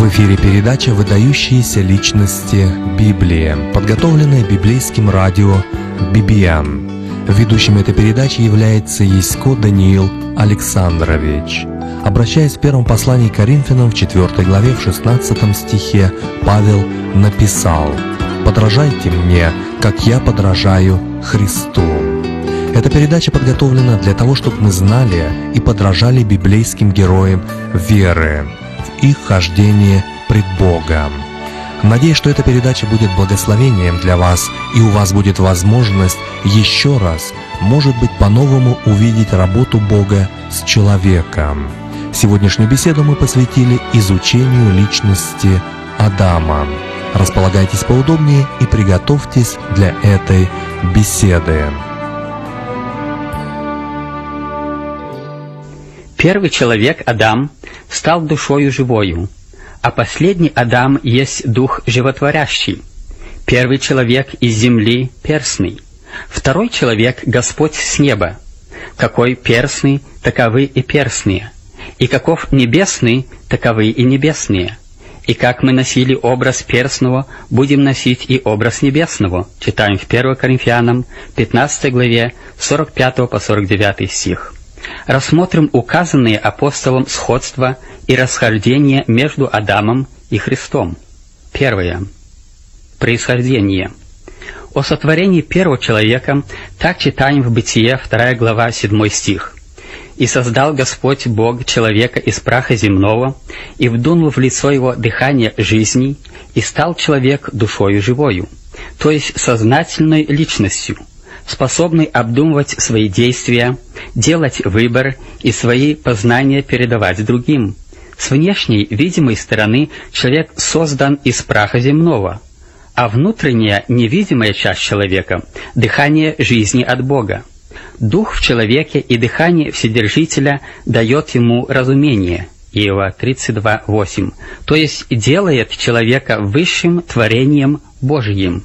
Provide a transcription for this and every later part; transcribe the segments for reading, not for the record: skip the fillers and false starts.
эфире передача «Выдающиеся личности Библии», подготовленная библейским радио BBN. Ведущим этой передачи является Ясько Даниил Александрович. Обращаясь в первом послании к Коринфянам в 4 главе в 16 стихе, Павел написал: «Подражайте мне, как я подражаю Христу». Эта передача подготовлена для того, чтобы мы знали и подражали библейским героям веры в их хождении пред Богом. Надеюсь, что эта передача будет благословением для вас, и у вас будет возможность еще раз, может быть, по-новому увидеть работу Бога с человеком. Сегодняшнюю беседу мы посвятили изучению личности Адама. Располагайтесь поудобнее и приготовьтесь для этой беседы. Первый человек, Адам, стал душою живою, а последний Адам есть дух животворящий. Первый человек из земли перстный, второй человек Господь с неба. Какой перстный, таковы и перстные, и каков небесный, таковы и небесные. И как мы носили образ перстного, будем носить и образ небесного. Читаем в 1 Коринфянам 15 главе 45 по 49 стих. Рассмотрим указанные апостолом сходства и расхождения между Адамом и Христом. Первое. Происхождение. О сотворении первого человека так читаем в Бытие 2 глава 7 стих. «И создал Господь Бог человека из праха земного, и вдунул в лицо его дыхание жизни, и стал человек душою живою», то есть сознательной личностью, способный обдумывать свои действия, делать выбор и свои познания передавать другим. С внешней, видимой стороны человек создан из праха земного, а внутренняя, невидимая часть человека – дыхание жизни от Бога. Дух в человеке и дыхание Вседержителя дает ему разумение. Иова 32:8, то есть делает человека высшим творением Божьим.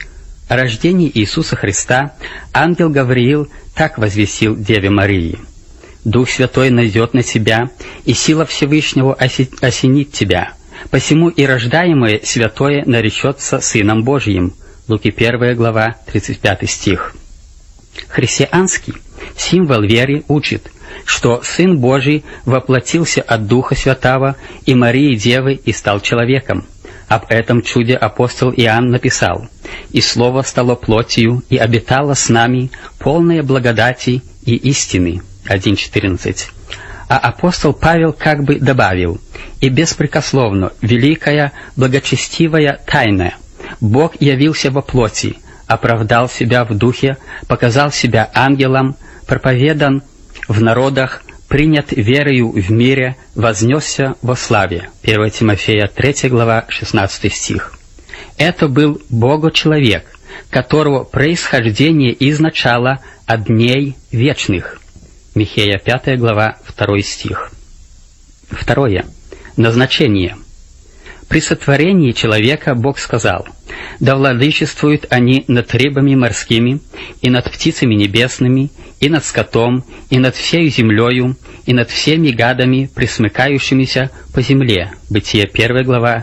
О рождении Иисуса Христа ангел Гавриил так возвестил Деве Марии: «Дух Святой найдет на тебя, и сила Всевышнего осенит тебя. Посему и рождаемое святое наречется Сыном Божьим». Луки 1 глава 35 стих. Христианский символ веры учит, что Сын Божий воплотился от Духа Святого и Марии Девы и стал человеком. Об этом чуде апостол Иоанн написал: «И Слово стало плотью, и обитало с нами, полное благодати и истины». 1:14. А апостол Павел как бы добавил: «И беспрекословно, великая, благочестивая тайна, Бог явился во плоти, оправдал себя в духе, показал себя ангелом, проповедан в народах, принят верою в мире, вознесся во славе». 1 Тимофея 3 глава 16 стих. Это был Бога-человек, которого происхождение изначало от дней вечных. Михея 5 глава 2 стих. Второе. Назначение. При сотворении человека Бог сказал: «Да владычествуют они над рыбами морскими, и над птицами небесными, и над скотом, и над всею землею, и над всеми гадами, пресмыкающимися по земле». Бытие 1 глава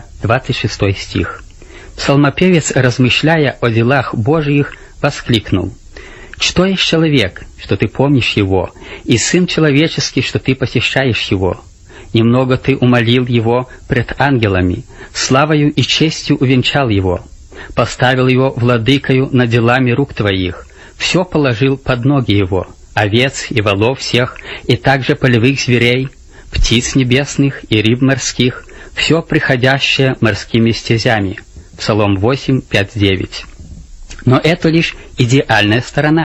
26 стих. Псалмопевец, размышляя о делах Божьих, воскликнул: «Что есть человек, что ты помнишь его, и сын человеческий, что ты посещаешь его? Немного ты умолил его пред ангелами, славою и честью увенчал его, поставил его владыкою над делами рук твоих, все положил под ноги его, овец и волов всех, и также полевых зверей, птиц небесных и рыб морских, все приходящее морскими стезями». Псалом 8, 5, 9. Но это лишь идеальная сторона.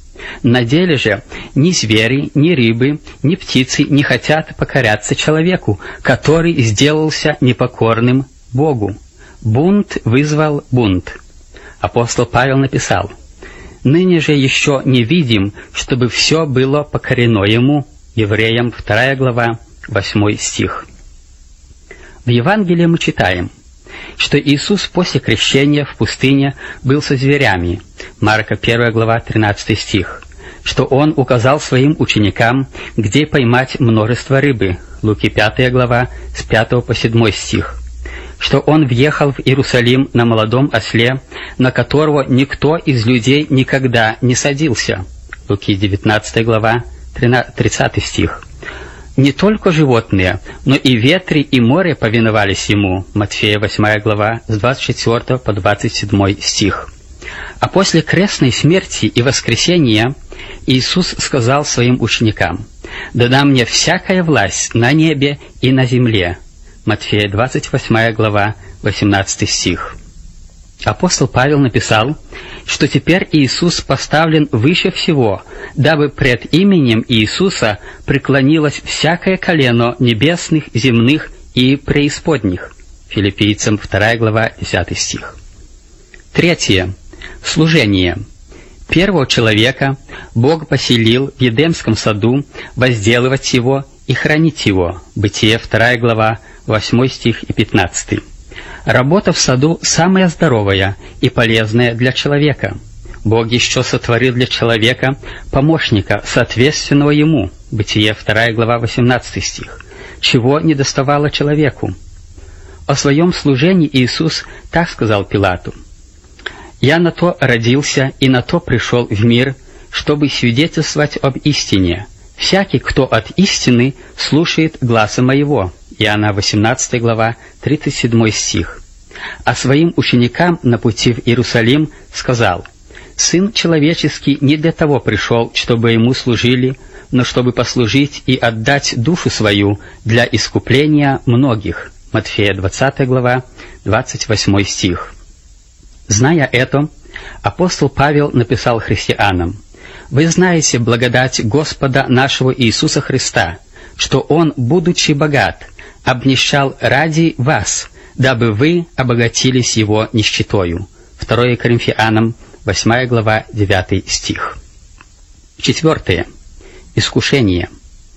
На деле же ни звери, ни рыбы, ни птицы не хотят покоряться человеку, который сделался непокорным Богу. Бунт вызвал бунт. Апостол Павел написал: «Ныне же еще не видим, чтобы все было покорено ему». Евреям 2 глава 8 стих. В Евангелии мы читаем, что Иисус после крещения в пустыне был со зверями. Марка 1 глава 13 стих. Что Он указал своим ученикам, где поймать множество рыбы. Луки 5 глава с 5 по 7 стих. что он въехал в Иерусалим на молодом осле, на которого никто из людей никогда не садился. Луки 19 глава, 30 стих. Не только животные, но и ветры и море повиновались ему. Матфея 8 глава, с 24 по 27 стих. А после крестной смерти и воскресения Иисус сказал своим ученикам: «Да дам мне всякая власть на небе и на земле». Матфея 28 глава, 18 стих. Апостол Павел написал, что теперь Иисус поставлен выше всего, дабы пред именем Иисуса преклонилось всякое колено небесных, земных и преисподних. Филиппийцам 2 глава, 10 стих. Третье. Служение. Первого человека Бог поселил в Едемском саду возделывать его и хранить его. Бытие 2 глава, 8 стих и 15. Работа в саду самая здоровая и полезная для человека. Бог еще сотворил для человека помощника, соответственного ему. Бытие 2 глава, 18 стих. Чего не доставало человеку? О своем служении Иисус так сказал Пилату: «Я на то родился и на то пришел в мир, чтобы свидетельствовать об истине. Всякий, кто от истины, слушает гласа моего». Иоанна 18 глава, 37 стих. А своим ученикам на пути в Иерусалим сказал: «Сын человеческий не для того пришел, чтобы ему служили, но чтобы послужить и отдать душу свою для искупления многих». Матфея 20 глава, 28 стих. Зная это, апостол Павел написал христианам: «Вы знаете благодать Господа нашего Иисуса Христа, что Он, будучи богат, обнищал ради вас, дабы вы обогатились Его нищетою». 2 Коринфянам 8 глава, 9 стих. Четвертое. Искушение.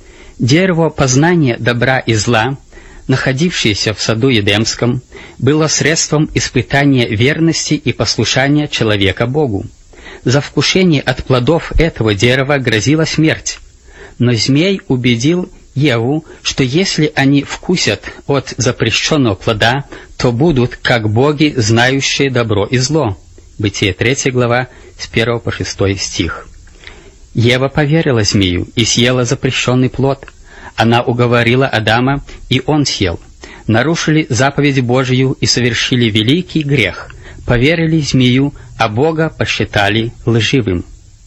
Дерево познания добра и зла, находившееся в саду Едемском, было средством испытания верности и послушания человека Богу. За вкушение от плодов этого дерева грозила смерть. Но змей убедил Еву, что если они вкусят от запрещенного плода, то будут как боги, знающие добро и зло. Бытие 3 глава, с 1 по 6 стих. Ева поверила змею и съела запрещенный плод. Она уговорила Адама, и он съел. Нарушили заповедь Божию и совершили великий грех. Поверили змею, а Бога посчитали лживым.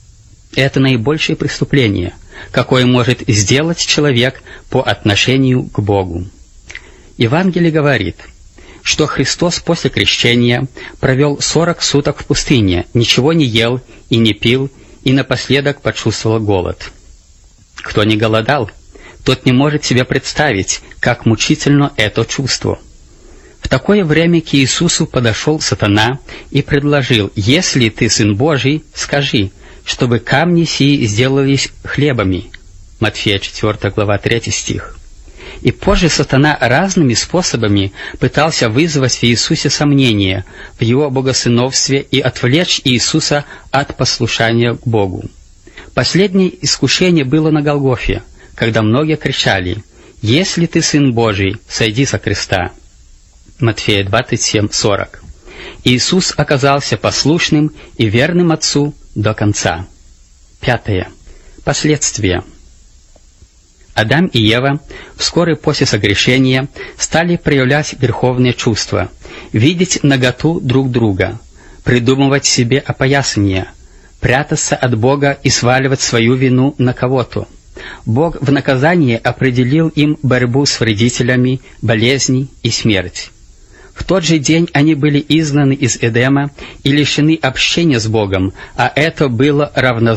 Это наибольшее преступление, какое может сделать человек по отношению к Богу. Евангелие говорит, что Христос после крещения провел 40 суток в пустыне, ничего не ел и не пил, и напоследок почувствовал голод. Кто не голодал, тот не может себе представить, как мучительно это чувство. В такое время к Иисусу подошел сатана и предложил: «Если ты Сын Божий, скажи, чтобы камни сии сделались хлебами». Матфея 4 глава, 3 стих. И позже сатана разными способами пытался вызвать в Иисусе сомнения в Его богосыновстве и отвлечь Иисуса от послушания к Богу. Последнее искушение было на Голгофе, когда многие кричали: «Если ты Сын Божий, сойди со креста». Матфея 27:40. Иисус оказался послушным и верным Отцу до конца. Пятое. Последствия. Адам и Ева вскоре после согрешения стали проявлять греховные чувства, видеть наготу друг друга, придумывать себе опоясание, прятаться от Бога и сваливать свою вину на кого-то. Бог в наказание определил им борьбу с вредителями, болезни и смерть. В тот же день они были изгнаны из Эдема и лишены общения с Богом, а это было равнозначно